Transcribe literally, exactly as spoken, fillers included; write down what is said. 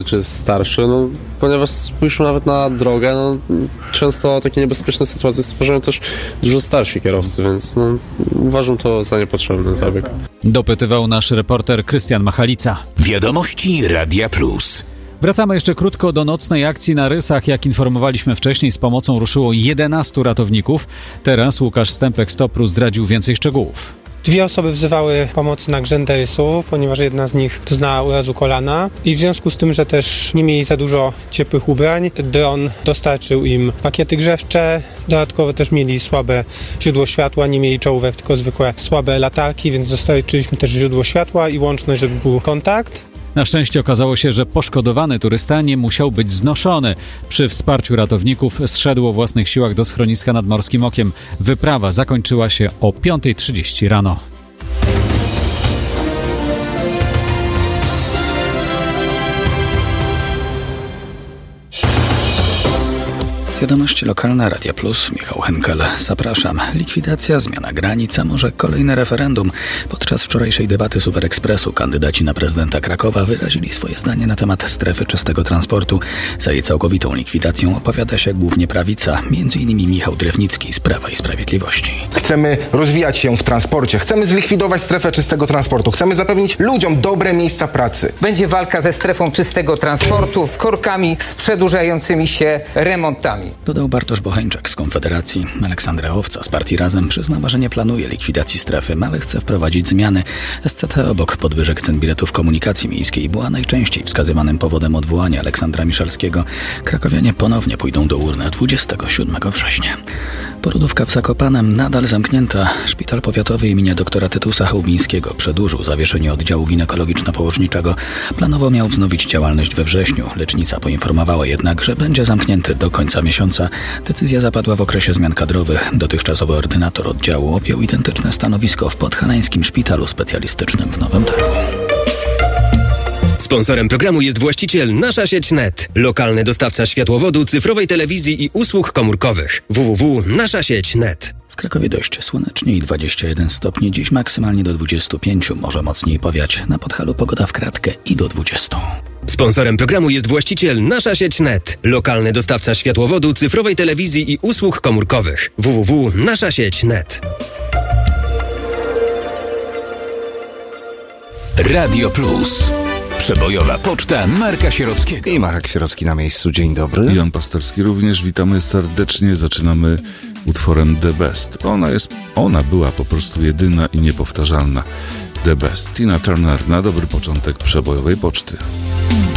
czy starszy, no ponieważ spójrzmy nawet na drogę, no często takie niebezpieczne sytuacje stwarzają też dużo starsi kierowcy, więc no, uważam to za niepotrzebny zabieg. Dopytywał nasz reporter Krystian Machalica. Wiadomości Radia Plus. Wracamy jeszcze krótko do nocnej akcji na Rysach. Jak informowaliśmy wcześniej, z pomocą ruszyło jedenastu ratowników. Teraz Łukasz Stępek z Topru zdradził więcej szczegółów. Dwie osoby wzywały pomocy na grzędę rysu, ponieważ jedna z nich doznała urazu kolana i w związku z tym, że też nie mieli za dużo ciepłych ubrań, dron dostarczył im pakiety grzewcze, dodatkowo też mieli słabe źródło światła, nie mieli czołówek, tylko zwykłe słabe latarki, więc dostarczyliśmy też źródło światła i łączność, żeby był kontakt. Na szczęście okazało się, że poszkodowany turysta nie musiał być znoszony. Przy wsparciu ratowników zszedł o własnych siłach do schroniska nad Morskim Okiem. Wyprawa zakończyła się o piąta trzydzieści rano. Wiadomości lokalne Radia Plus, Michał Henkel. Zapraszam. Likwidacja, zmiana granic, a może kolejne referendum. Podczas wczorajszej debaty Super Expressu kandydaci na prezydenta Krakowa wyrazili swoje zdanie na temat strefy czystego transportu. Za jej całkowitą likwidacją opowiada się głównie prawica, między innymi Michał Drewnicki z Prawa i Sprawiedliwości. Chcemy rozwijać się w transporcie, chcemy zlikwidować strefę czystego transportu, chcemy zapewnić ludziom dobre miejsca pracy. Będzie walka ze strefą czystego transportu, z korkami, z przedłużającymi się remontami. Dodał Bartosz Bocheńczak z Konfederacji. Aleksandra Owca z Partii Razem przyznała, że nie planuje likwidacji strefy, ale chce wprowadzić zmiany. S C T obok podwyżek cen biletów komunikacji miejskiej była najczęściej wskazywanym powodem odwołania Aleksandra Miszalskiego. Krakowianie ponownie pójdą do urny dwudziestego siódmego września. Porodówka w Zakopanem nadal zamknięta. Szpital powiatowy imienia doktora Tytusa Chałubińskiego przedłużył zawieszenie oddziału ginekologiczno-położniczego. Planowo miał wznowić działalność we wrześniu. Lecznica poinformowała jednak, że będzie zamknięty do końca miesiąca. Decyzja zapadła w okresie zmian kadrowych. Dotychczasowy ordynator oddziału objął identyczne stanowisko w Podhalańskim Szpitalu Specjalistycznym w Nowym Targu. Sponsorem programu jest właściciel Nasza Sieć Net, lokalny dostawca światłowodu, cyfrowej telewizji i usług komórkowych. w w w kropka nasza sieć kropka net. W Krakowie dość słonecznie i dwadzieścia jeden stopni, dziś maksymalnie do dwudziestu pięciu, może mocniej powiać. Na Podhalu pogoda w kratkę i do dwudziestu. Sponsorem programu jest właściciel Nasza Sieć Net, lokalny dostawca światłowodu, cyfrowej telewizji i usług komórkowych. w w w kropka nasza sieć kropka net. Radio Plus. Przebojowa poczta Marka Sierockiego. I Marek Sierocki na miejscu. Dzień dobry. Jan Pastorski również. Witamy serdecznie. Zaczynamy utworem The Best. Ona jest, ona była po prostu jedyna i niepowtarzalna. The Best. Tina Turner na dobry początek przebojowej poczty.